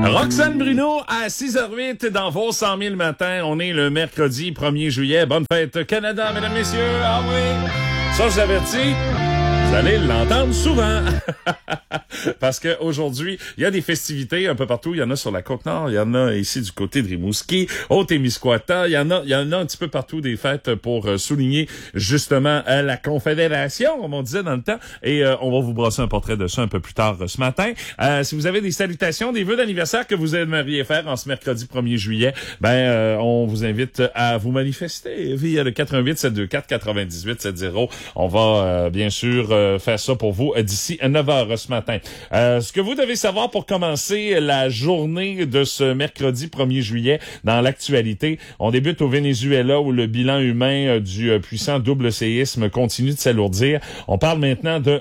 Roxane Bruno à 6h08 dans vos 100 000 matin. On est le mercredi 1er juillet. Bonne fête Canada, mesdames, messieurs. Ah oui, ça je vous avertis, vous allez l'entendre souvent. Parce que aujourd'hui, il y a des festivités un peu partout. Il y en a sur la Côte-Nord, il y en a ici du côté de Rimouski, au Témiscouata. Il y en a un petit peu partout des fêtes pour souligner justement la Confédération, comme on disait dans le temps. Et on va vous brosser un portrait de ça un peu plus tard ce matin. Si vous avez des salutations, des vœux d'anniversaire que vous aimeriez faire en ce mercredi 1er juillet, on vous invite à vous manifester via le 88 724 98 70. On va bien sûr faire ça pour vous d'ici 9h ce matin. Ce que vous devez savoir pour commencer la journée de ce mercredi 1er juillet dans l'actualité, on débute au Venezuela où le bilan humain du puissant double séisme continue de s'alourdir. On parle maintenant de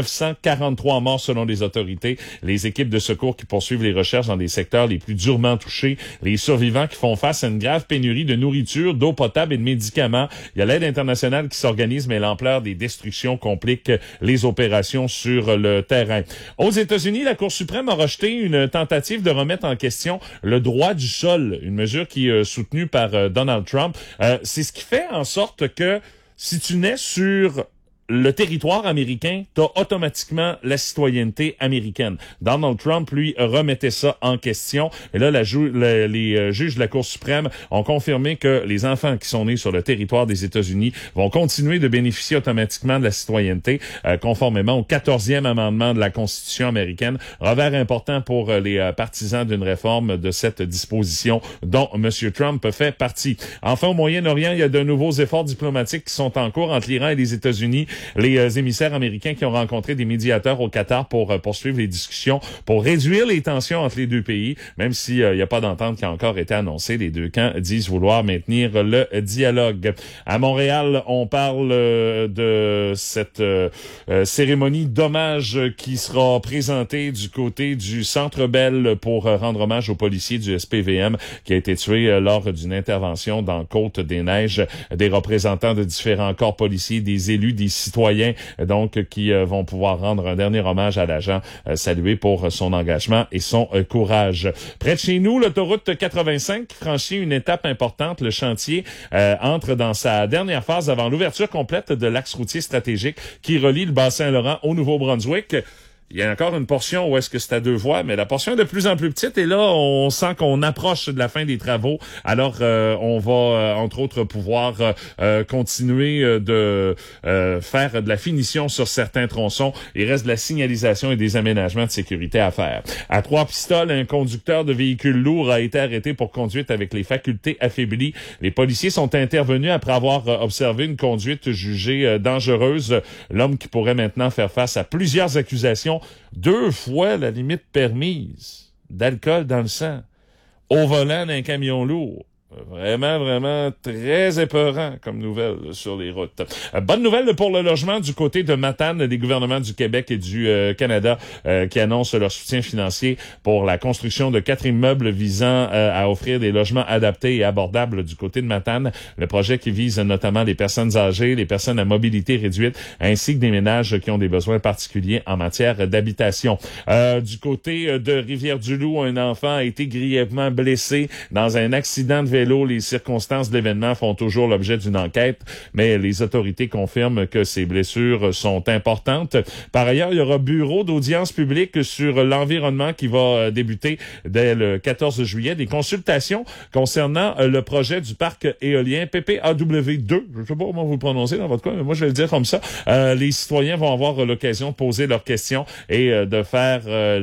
1943 morts selon les autorités, les équipes de secours qui poursuivent les recherches dans les secteurs les plus durement touchés, les survivants qui font face à une grave pénurie de nourriture, d'eau potable et de médicaments. Il y a l'aide internationale qui s'organise, mais l'ampleur des destructions complique les opérations sur le terrain. Aux États-Unis, la Cour suprême a rejeté une tentative de remettre en question le droit du sol, une mesure qui est soutenue par Donald Trump. C'est ce qui fait en sorte que si tu nais sur le territoire américain, t'as automatiquement la citoyenneté américaine. Donald Trump, lui, remettait ça en question. Et là, les juges de la Cour suprême ont confirmé que les enfants qui sont nés sur le territoire des États-Unis vont continuer de bénéficier automatiquement de la citoyenneté, conformément au 14e amendement de la Constitution américaine. Revers important pour les partisans d'une réforme de cette disposition dont M. Trump fait partie. Enfin, au Moyen-Orient, il y a de nouveaux efforts diplomatiques qui sont en cours entre l'Iran et les États-Unis. Les émissaires américains qui ont rencontré des médiateurs au Qatar pour poursuivre les discussions, pour réduire les tensions entre les deux pays, même s'il n'y a pas d'entente qui a encore été annoncée. Les deux camps disent vouloir maintenir le dialogue. À Montréal, on parle de cette cérémonie d'hommage qui sera présentée du côté du Centre Bell pour rendre hommage aux policiers du SPVM qui a été tué lors d'une intervention dans Côte-des-Neiges. Des représentants de différents corps policiers, des élus, des citoyens donc qui vont pouvoir rendre un dernier hommage à l'agent salué pour son engagement et son courage. Près de chez nous, l'autoroute 85 franchit une étape importante. Le chantier entre dans sa dernière phase avant l'ouverture complète de l'axe routier stratégique qui relie le Bas-Saint-Laurent au Nouveau-Brunswick. Il y a encore une portion où est-ce que c'est à deux voies, mais la portion est de plus en plus petite et là, on sent qu'on approche de la fin des travaux. Alors, on va, entre autres, pouvoir continuer de faire de la finition sur certains tronçons. Il reste de la signalisation et des aménagements de sécurité à faire. À Trois-Pistoles, un conducteur de véhicule lourd a été arrêté pour conduite avec les facultés affaiblies. Les policiers sont intervenus après avoir observé une conduite jugée dangereuse. L'homme qui pourrait maintenant faire face à plusieurs accusations, 2 fois la limite permise d'alcool dans le sang, au volant d'un camion lourd. Vraiment très épeurant comme nouvelle sur les routes. Bonne nouvelle pour le logement du côté de Matane, des gouvernements du Québec et du Canada qui annoncent leur soutien financier pour la construction de 4 immeubles visant à offrir des logements adaptés et abordables du côté de Matane. Le projet qui vise notamment les personnes âgées, les personnes à mobilité réduite, ainsi que des ménages qui ont des besoins particuliers en matière d'habitation. Du côté de Rivière-du-Loup, un enfant a été grièvement blessé dans un accident de vélo. Les circonstances de l'événement font toujours l'objet d'une enquête, mais les autorités confirment que ces blessures sont importantes. Par ailleurs, il y aura bureau d'audience publique sur l'environnement qui va débuter dès le 14 juillet. Des consultations concernant le projet du parc éolien PPAW2. Je ne sais pas comment vous le prononcez dans votre cas, mais moi je vais le dire comme ça. Les citoyens vont avoir l'occasion de poser leurs questions et de faire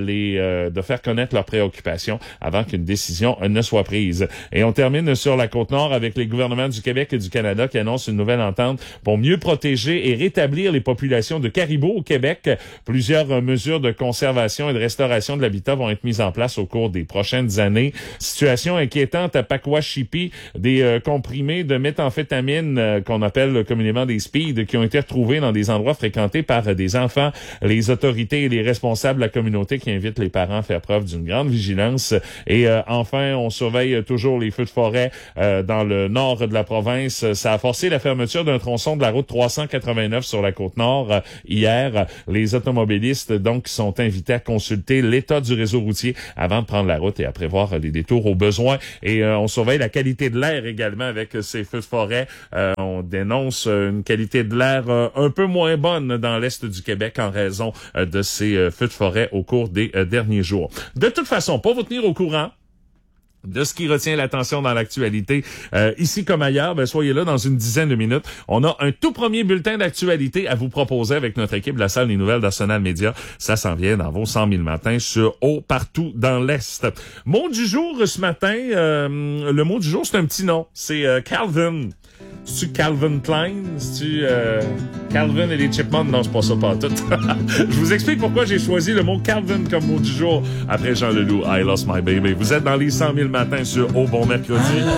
connaître leurs préoccupations avant qu'une décision ne soit prise. Et on termine sur la Côte-Nord avec les gouvernements du Québec et du Canada qui annoncent une nouvelle entente pour mieux protéger et rétablir les populations de caribous au Québec. Plusieurs mesures de conservation et de restauration de l'habitat vont être mises en place au cours des prochaines années. Situation inquiétante à Pakwashipi, des comprimés de méthamphétamine qu'on appelle communément des speed qui ont été retrouvés dans des endroits fréquentés par des enfants. Les autorités et les responsables de la communauté qui invitent les parents à faire preuve d'une grande vigilance. Et enfin, on surveille toujours les feux de forêt forêt dans le nord de la province. Ça a forcé la fermeture d'un tronçon de la route 389 sur la Côte-Nord hier. Les automobilistes, donc, sont invités à consulter l'état du réseau routier avant de prendre la route et à prévoir des détours au besoin. Et on surveille la qualité de l'air également avec ces feux de forêt. On dénonce une qualité de l'air un peu moins bonne dans l'est du Québec en raison de ces feux de forêt au cours des derniers jours. De toute façon, pour vous tenir au courant de ce qui retient l'attention dans l'actualité, ici comme ailleurs, soyez là dans une dizaine de minutes. On a un tout premier bulletin d'actualité à vous proposer avec notre équipe de la salle des nouvelles d'Arsenal Média. Ça s'en vient dans vos 100 000 matins sur haut partout dans l'Est. Mot du jour ce matin, le mot du jour, c'est un petit nom. C'est Calvin. C'est-tu Calvin Klein? C'est-tu Calvin et les Chipmunks? Non, c'est pas ça, pas tout. Je vous explique pourquoi j'ai choisi le mot Calvin comme mot du jour après Jean Leloup, I Lost My Baby. Vous êtes dans les 100 000 matins sur Au Bon Mercredi.